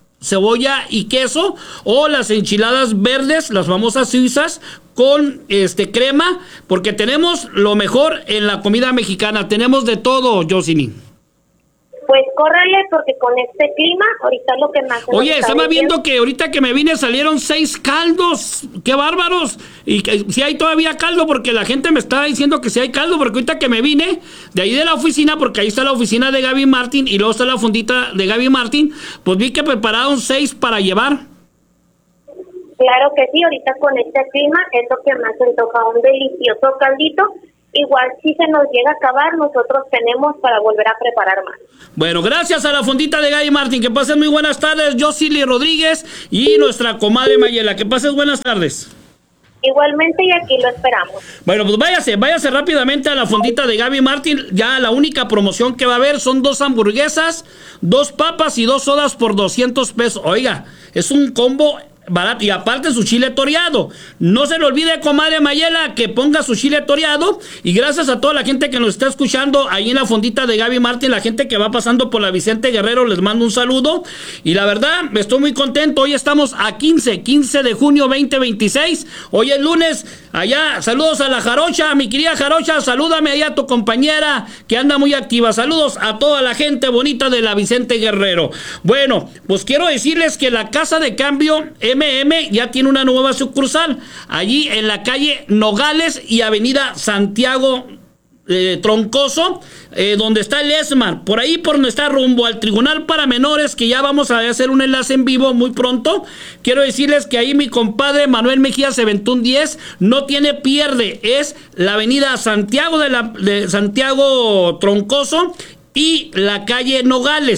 Speaker 16: y queso, o las enchiladas verdes, las famosas suizas, con crema, porque tenemos lo mejor en la comida mexicana, tenemos de todo, Jocelyn.
Speaker 15: Pues córrale, porque con este clima, ahorita lo que más...
Speaker 16: Oye, estaba viendo que ahorita que me vine salieron 6 caldos, ¡qué bárbaros! Y que si hay todavía caldo, porque la gente me está diciendo que si hay caldo, porque ahorita que me vine de ahí de la oficina, porque ahí está la oficina de Gaby Martín y luego está la fundita de Gaby Martín, pues vi que prepararon 6 para llevar.
Speaker 15: Claro que sí, ahorita con este clima es lo que más se antoja, un delicioso caldito. Igual si se nos llega a acabar, nosotros tenemos para volver a preparar más.
Speaker 16: Bueno, gracias a la fondita de Gaby Martín. Que pasen muy buenas tardes, Jocelyn Rodríguez y nuestra comadre Mayela. Que pases buenas tardes.
Speaker 15: Igualmente, y aquí lo esperamos.
Speaker 16: Bueno, pues váyase rápidamente a la fondita de Gaby Martín. Ya la única promoción que va a haber son 2 hamburguesas, 2 papas y 2 sodas por 200 pesos. Oiga, es un combo barato, y aparte su chile toreado. No se le olvide, comadre Mayela, que ponga su chile toreado. Y gracias a toda la gente que nos está escuchando ahí en la fondita de Gaby Martín, la gente que va pasando por la Vicente Guerrero, les mando un saludo. Y la verdad, estoy muy contento. Hoy estamos a 15 de junio 2026. Hoy es lunes. Allá, saludos a la Jarocha, mi querida Jarocha, salúdame allá a tu compañera que anda muy activa. Saludos a toda la gente bonita de la Vicente Guerrero. Bueno, pues quiero decirles que la Casa de Cambio ya tiene una nueva sucursal allí en la calle Nogales y avenida Santiago Troncoso, donde está el ESMAR, por ahí por donde está rumbo al Tribunal para Menores, que ya vamos a hacer un enlace en vivo muy pronto. Quiero decirles que ahí mi compadre Manuel Mejía se aventó un 10, no tiene pierde, es la avenida Santiago de Santiago Troncoso y la calle Nogales.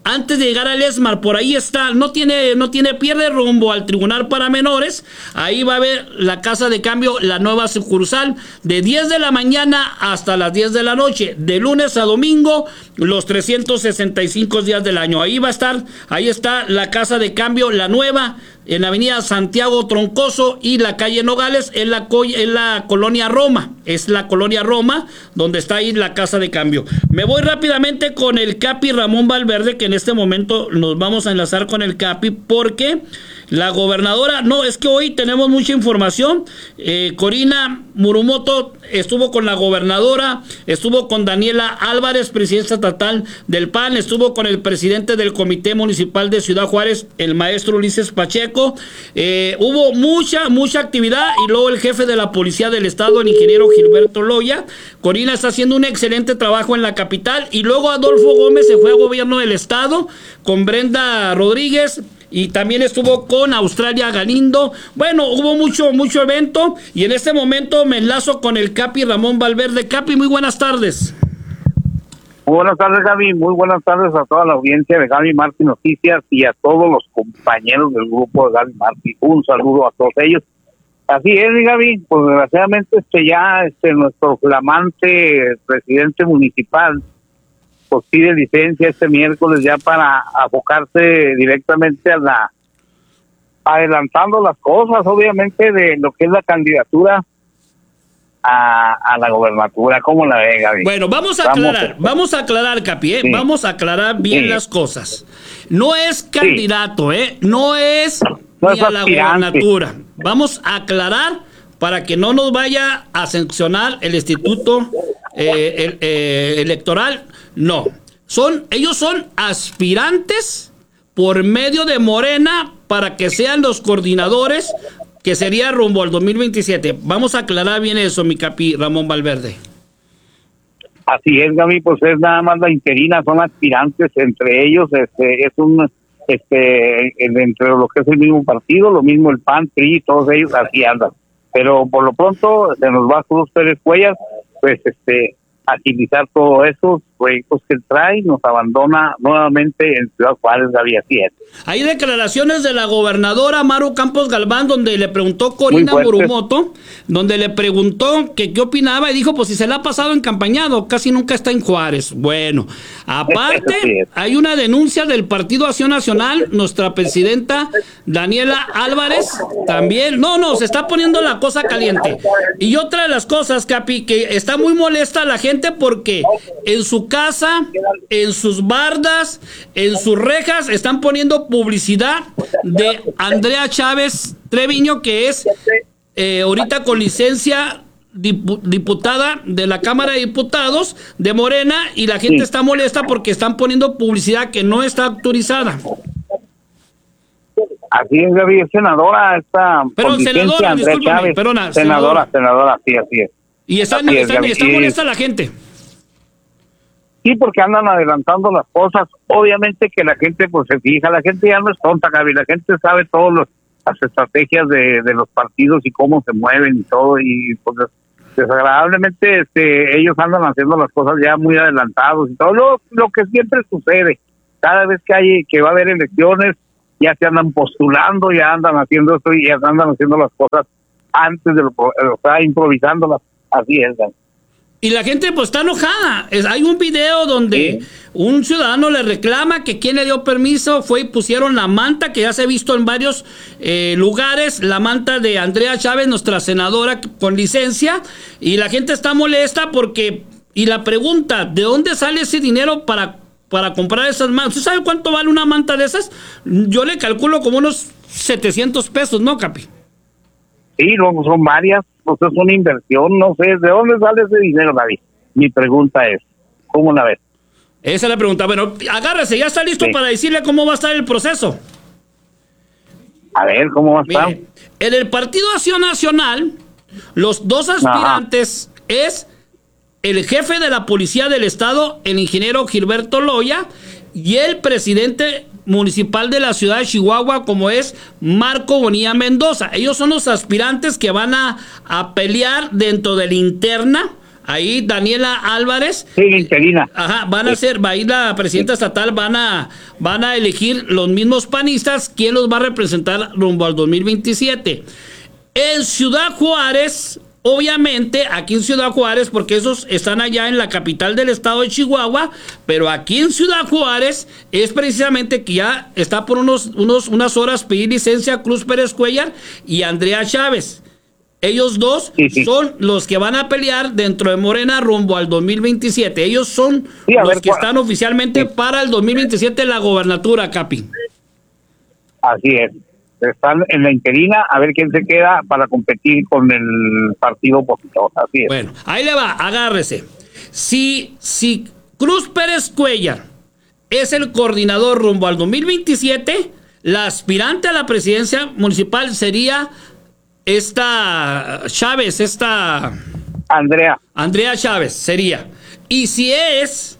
Speaker 16: antes de llegar al ESMAR, por ahí está, no tiene pierde rumbo al Tribunal para Menores. Ahí va a haber la casa de cambio, la nueva sucursal, de 10 de la mañana hasta las 10 de la noche, de lunes a domingo, los 365 días del año. Ahí va a estar, ahí está la casa de cambio, la nueva, en la avenida Santiago Troncoso y la calle Nogales, en la colonia Roma. Es la colonia Roma donde está ahí la casa de cambio. Me voy rápidamente con el Capi Ramón Valverde, que en este momento nos vamos a enlazar con el Capi, porque la gobernadora, no, es que hoy tenemos mucha información. Corina Murumoto estuvo con la gobernadora, estuvo con Daniela Álvarez, presidenta estatal del PAN, estuvo con el presidente del Comité Municipal de Ciudad Juárez, el maestro Ulises Pacheco. Hubo mucha actividad, y luego el jefe de la Policía del Estado, el ingeniero Gilberto Loya. Corina está haciendo un excelente trabajo en la capital, y luego Adolfo Gómez se fue a gobierno del Estado con Brenda Rodríguez, y también estuvo con Australia Galindo. Bueno, hubo mucho evento, y en este momento me enlazo con el Capi Ramón Valverde. Capi, muy buenas tardes.
Speaker 17: Muy buenas tardes, Gaby. Muy buenas tardes a toda la audiencia de Gaby Martín Noticias y a todos los compañeros del grupo de Gaby Martín. Un saludo a todos ellos. Así es, Gaby, pues desgraciadamente nuestro flamante presidente municipal pues pide licencia este miércoles ya para abocarse directamente adelantando las cosas, obviamente, de lo que es la candidatura a la gobernatura. ¿Cómo la ve, Gaby?
Speaker 16: Bueno, vamos a aclarar, Capi, sí. Vamos a aclarar bien las cosas. No es candidato, no es ni a la gobernatura. Vamos a aclarar para que no nos vaya a sancionar el Instituto Electoral. No, ellos son aspirantes por medio de Morena para que sean los coordinadores, que sería rumbo al 2027. Vamos a aclarar bien eso, mi Capi Ramón Valverde.
Speaker 17: Así es, Gaby, pues es nada más la interina, son aspirantes, entre ellos es un entre lo que es el mismo partido, lo mismo el PAN, PRI, todos ellos así andan. Pero por lo pronto se nos va a Cruz Pérez Cuellar, pues agilizar todos esos proyectos que trae, nos abandona nuevamente en Ciudad Juárez, Gaby, así es.
Speaker 16: Hay declaraciones de la gobernadora Maru Campos Galván, donde le preguntó Corina Murumoto, donde le preguntó que qué opinaba, y dijo, pues si se la ha pasado encampañado, casi nunca está en Juárez. Bueno, aparte, hay una denuncia del Partido Acción Nacional, nuestra presidenta Daniela Álvarez, también, se está poniendo la cosa caliente. Y otra de las cosas, Capi, que está muy molesta la gente porque en su casa, en sus bardas, en sus rejas, están poniendo publicidad de Andrea Chávez Treviño, que es ahorita con licencia diputada de la Cámara de Diputados de Morena, y la gente está molesta porque están poniendo publicidad que no está autorizada.
Speaker 17: Así es, Gaby, es senadora
Speaker 16: senadora, discúlpame,
Speaker 17: senadora, sí, así es.
Speaker 16: Y está molesta la gente.
Speaker 17: Sí, porque andan adelantando las cosas. Obviamente que la gente pues se fija, la gente ya no es tonta, Gaby, la gente sabe todas las estrategias de los partidos y cómo se mueven y todo, y pues desagradablemente ellos andan haciendo las cosas ya muy adelantados y todo lo que siempre sucede. Cada vez que va a haber elecciones, ya se andan postulando, ya andan haciendo esto y ya andan haciendo las cosas antes de improvisándolas. Así es, Gaby.
Speaker 16: Y la gente pues está enojada. Hay un video donde un ciudadano le reclama que quien le dio permiso fue y pusieron la manta, que ya se ha visto en varios lugares, la manta de Andrea Chávez, nuestra senadora con licencia, y la gente está molesta porque, y la pregunta, ¿de dónde sale ese dinero para comprar esas mantas? ¿Usted sabe cuánto vale una manta de esas? Yo le calculo como unos 700 pesos, ¿no, Capi?
Speaker 17: Sí, luego son varias. Pues es una inversión, no sé, ¿de dónde sale ese dinero, David? Mi pregunta es, ¿cómo la ves?
Speaker 16: Esa es la pregunta. Bueno, agárrese, ya está listo para decirle cómo va a estar el proceso.
Speaker 17: A ver, ¿cómo va a estar?
Speaker 16: Mire, en el Partido Acción Nacional, los dos aspirantes es el jefe de la Policía del Estado, el ingeniero Gilberto Loya, y el presidente municipal de la ciudad de Chihuahua, como es Marco Bonilla Mendoza. Ellos son los aspirantes que van a pelear dentro de la interna ahí Daniela Álvarez.
Speaker 17: Sí, interina.
Speaker 16: Ajá, van a ser, va a ir la presidenta estatal, van a elegir los mismos panistas, quién los va a representar rumbo al 2027. En Ciudad Juárez, obviamente, aquí en Ciudad Juárez, porque esos están allá en la capital del estado de Chihuahua, pero aquí en Ciudad Juárez es precisamente que ya está por unas horas pedir licencia Cruz Pérez Cuellar y Andrea Chávez. Ellos dos son los que van a pelear dentro de Morena rumbo al 2027. Ellos son los que están oficialmente para el 2027 en la gobernatura, Capi.
Speaker 17: Así es. Están en la interina a ver quién se queda para competir con el partido opositor. Así es.
Speaker 16: Bueno, ahí le va, agárrese. Si Cruz Pérez Cuellar es el coordinador rumbo al 2027, la aspirante a la presidencia municipal sería esta Chávez, Andrea Chávez sería. Y si es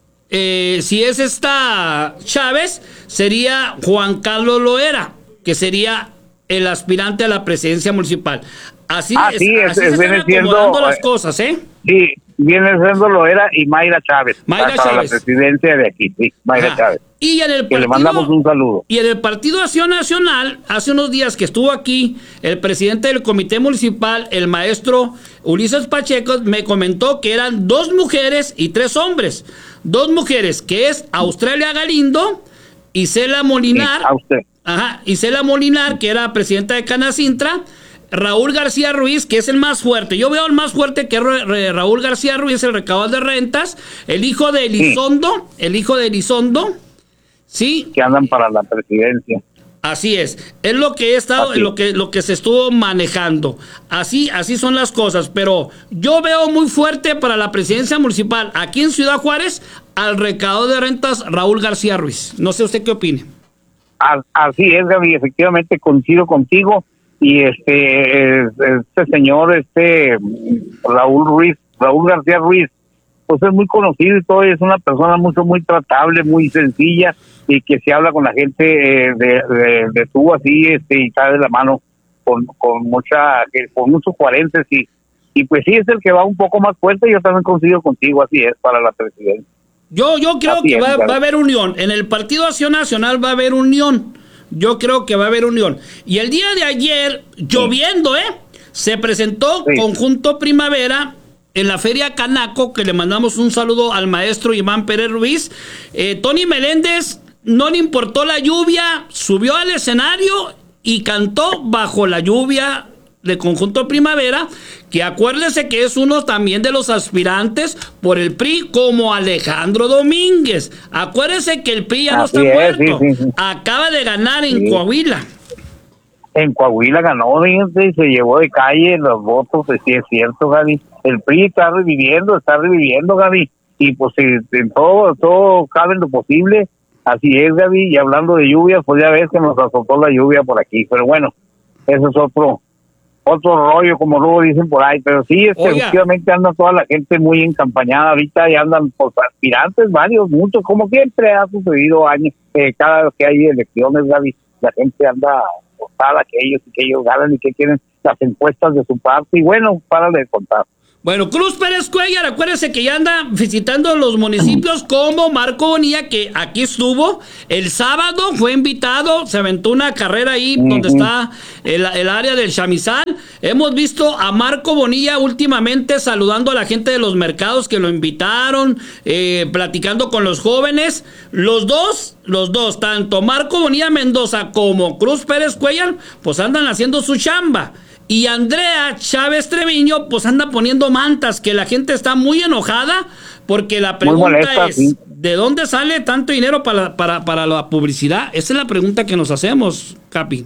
Speaker 16: esta Chávez, sería Juan Carlos Loera, que sería el aspirante a la presidencia municipal. Así se están acomodando las cosas, ¿eh?
Speaker 17: Sí, viene siendo Loera y Mayra Chávez. Para la presidencia de aquí, sí, Mayra Chávez.
Speaker 16: Y en el partido,
Speaker 17: le mandamos un saludo.
Speaker 16: Y en el Partido Acción Nacional, hace unos días que estuvo aquí, el presidente del comité municipal, el maestro Ulises Pacheco, me comentó que eran 2 mujeres y 3 hombres. 2 mujeres, que es Australia Galindo, Isela Molinar. Isela Molinar, que era presidenta de Canacintra, Raúl García Ruiz, que es el más fuerte. Yo veo el más fuerte que Raúl García Ruiz, el recaudador de rentas, el hijo de Elizondo, sí,
Speaker 17: que andan para la presidencia.
Speaker 16: Así es lo que he estado, lo que se estuvo manejando. Así son las cosas, pero yo veo muy fuerte para la presidencia municipal aquí en Ciudad Juárez al recaudador de rentas Raúl García Ruiz. No sé usted qué opine.
Speaker 17: Así es, Gaby, efectivamente coincido contigo. Y este señor, Raúl García Ruiz, pues es muy conocido y todo, es una persona muy tratable, muy sencilla, y que se habla con la gente de tú así, y está de la mano con muchos juarenses, y pues sí es el que va un poco más fuerte. Yo también coincido contigo, así es, para la presidencia.
Speaker 16: Yo creo que va a haber unión. En el Partido Acción Nacional va a haber unión. Yo creo que va a haber unión. Y el día de ayer, lloviendo, se presentó Conjunto Primavera en la Feria Canaco, que le mandamos un saludo al maestro Iván Pérez Ruiz. Tony Meléndez no le importó la lluvia, subió al escenario y cantó bajo la lluvia de Conjunto Primavera, que acuérdese que es uno también de los aspirantes por el PRI, como Alejandro Domínguez. Acuérdese que el PRI ya no está muerto. Acaba de ganar en Coahuila.
Speaker 17: En Coahuila ganó, fíjense, y se llevó de calle los votos. Sí, es cierto, Gaby. El PRI está reviviendo, Gaby. Y pues en todo cabe en lo posible. Así es, Gaby. Y hablando de lluvia, pues ya ves que nos azotó la lluvia por aquí. Pero bueno, eso es otro rollo, como luego dicen por ahí. Pero sí, efectivamente anda toda la gente muy encampañada ahorita, y andan pues aspirantes varios, muchos, como siempre ha sucedido años, cada vez que hay elecciones, Gaby, la gente anda apostada que ellos ganan y que quieren las encuestas de su parte, y bueno, párale de contar.
Speaker 16: Bueno, Cruz Pérez Cuellar, acuérdense que ya anda visitando los municipios como Marco Bonilla, que aquí estuvo el sábado, fue invitado, se aventó una carrera ahí donde está el área del chamizal. Hemos visto a Marco Bonilla últimamente saludando a la gente de los mercados que lo invitaron, platicando con los jóvenes. Los dos, tanto Marco Bonilla Mendoza como Cruz Pérez Cuellar, pues andan haciendo su chamba. Y Andrea Chávez Treviño, pues anda poniendo mantas, que la gente está muy enojada, porque la pregunta es, ¿de dónde sale tanto dinero para la publicidad? Esa es la pregunta que nos hacemos, Capi.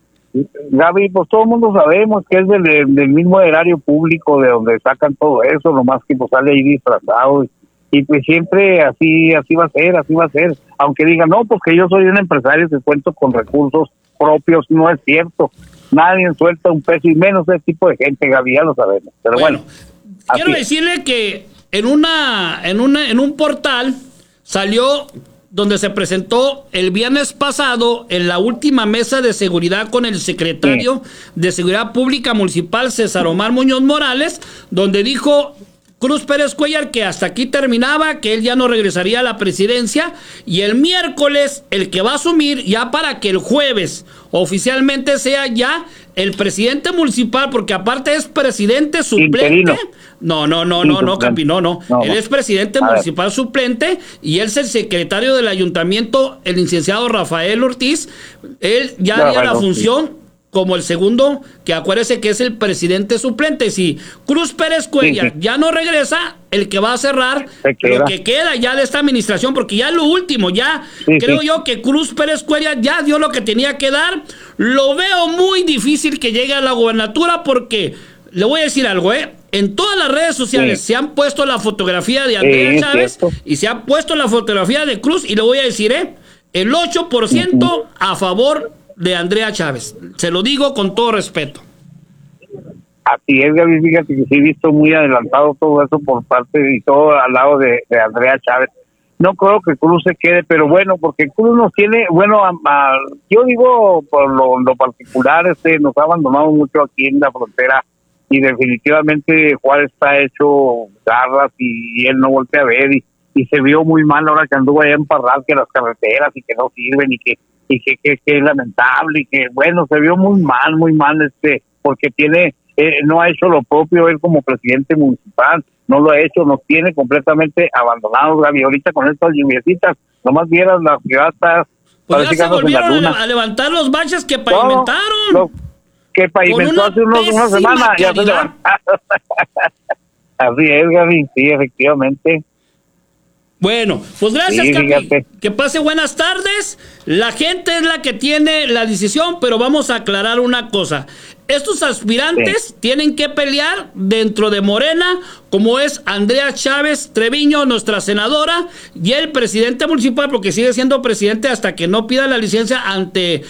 Speaker 17: Gaby, pues todo el mundo sabemos que es del mismo erario público de donde sacan todo eso, nomás que pues sale ahí disfrazado, y pues siempre así va a ser, aunque digan, no, pues que yo soy un empresario que cuento con recursos propios, no es cierto. Nadie suelta un peso, y menos ese tipo de gente, Gaby, ya lo sabemos. Pero bueno,
Speaker 16: quiero decirle que en un portal salió donde se presentó el viernes pasado en la última mesa de seguridad con el secretario de Seguridad Pública Municipal, César Omar Muñoz Morales, donde dijo Cruz Pérez Cuellar, que hasta aquí terminaba, que él ya no regresaría a la presidencia, y el miércoles el que va a asumir ya para que el jueves oficialmente sea ya el presidente municipal, porque aparte es presidente suplente.
Speaker 17: Interino.
Speaker 16: No, Capi, no. Él es presidente municipal suplente y él es el secretario del ayuntamiento, el licenciado Rafael Ortiz. Él ya haría la función como el segundo, que acuérdese que es el presidente suplente. Si Cruz Pérez Cuellar ya no regresa, el que va a cerrar lo que queda ya de esta administración, porque ya lo último, ya creo yo que Cruz Pérez Cuellar ya dio lo que tenía que dar. Lo veo muy difícil que llegue a la gobernatura, porque le voy a decir algo, en todas las redes sociales se han puesto la fotografía de Andrea Chávez y se ha puesto la fotografía de Cruz, y le voy a decir, el 8% a favor de Andrea Chávez. Se lo digo con todo respeto.
Speaker 17: Así es, Gaby, fíjate que sí he visto muy adelantado todo eso por parte y todo al lado de Andrea Chávez. No creo que Cruz se quede, pero bueno, porque Cruz nos tiene, yo digo por lo particular, nos ha abandonado mucho aquí en la frontera, y definitivamente Juárez está hecho garras y él no voltea a ver, y se vio muy mal ahora que anduvo allá en Parral, que las carreteras y que no sirven y que es lamentable, y que bueno, se vio muy mal porque no ha hecho lo propio él como presidente municipal, no lo ha hecho, nos tiene completamente abandonados, Gaby. Ahorita con estas lluviecitas, nomás vieras la ciudad está,
Speaker 16: pues ya se volvieron a levantar los baches que pavimentaron.
Speaker 17: Que pavimentó hace una semana, ya se levantaron. Así es, Gaby, sí, efectivamente.
Speaker 16: Bueno, pues gracias, Capi. Que pase buenas tardes. La gente es la que tiene la decisión, pero vamos a aclarar una cosa. Estos aspirantes tienen que pelear dentro de Morena, como es Andrea Chávez Treviño, nuestra senadora, y el presidente municipal, porque sigue siendo presidente hasta que no pida la licencia ante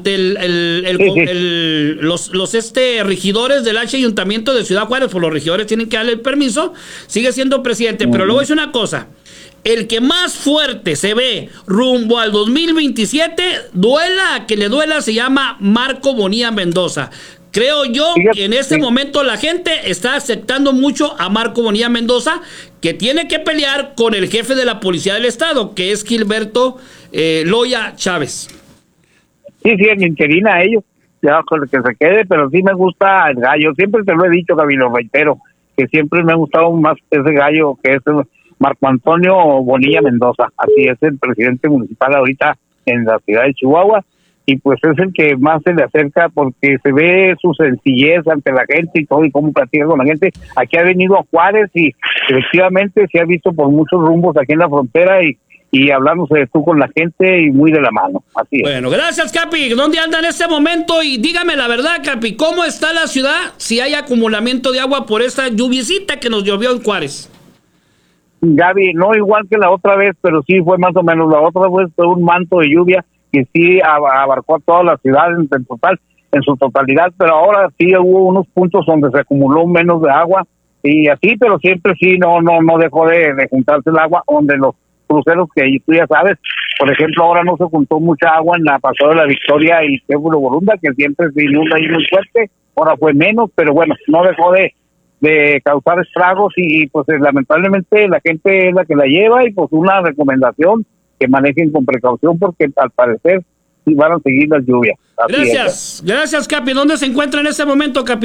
Speaker 16: los regidores del ayuntamiento de Ciudad Juárez. Pues los regidores tienen que darle el permiso. Sigue siendo presidente, pero luego es una cosa. El que más fuerte se ve rumbo al 2027, duela a que le duela, se llama Marco Bonilla Mendoza. Creo yo que en este momento la gente está aceptando mucho a Marco Bonilla Mendoza, que tiene que pelear con el jefe de la Policía del Estado, que es Gilberto Loya Chávez.
Speaker 17: Sí, en interina a ellos, ya con el que se quede, pero sí me gusta el gallo. Siempre te lo he dicho, Gaby, lo reitero, que siempre me ha gustado más ese gallo que es Marco Antonio Bonilla Mendoza. Así es, el presidente municipal ahorita en la ciudad de Chihuahua, y pues es el que más se le acerca porque se ve su sencillez ante la gente y todo, y cómo platica con la gente. Aquí ha venido a Juárez y efectivamente se ha visto por muchos rumbos aquí en la frontera, y hablándose tú con la gente y muy de la mano. Así es.
Speaker 16: Bueno, gracias, Capi. ¿Dónde anda en este momento? Y dígame la verdad, Capi, ¿cómo está la ciudad si hay acumulamiento de agua por esta lluviecita que nos llovió en Juárez?
Speaker 17: Gaby, no igual que la otra vez, pero sí fue más o menos. La otra vez fue un manto de lluvia que sí abarcó a toda la ciudad en su totalidad, pero ahora sí hubo unos puntos donde se acumuló menos de agua, y así, pero siempre sí no dejó de juntarse el agua, donde los cruceros que tú ya sabes, por ejemplo, ahora no se juntó mucha agua en la pasada de la Victoria y Pueblo Borunda, que siempre se inunda ahí muy fuerte, ahora fue menos, pero bueno, no dejó de causar estragos, y pues lamentablemente la gente es la que la lleva, y pues una recomendación, que manejen con precaución, porque al parecer sí van a seguir las lluvias. Así
Speaker 16: gracias, Capi. ¿Dónde se encuentra en este momento, Capi?